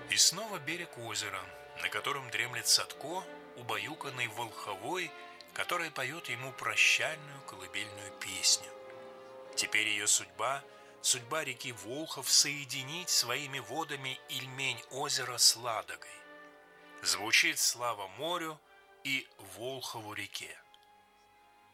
И снова берег озера, на котором дремлет Садко, убаюканный волховой, которая поет ему прощальную колыбельную песню. Теперь ее судьба – судьба реки Волхов соединить своими водами Ильмень озера с Ладогой. Звучит слава морю и Волхову реке.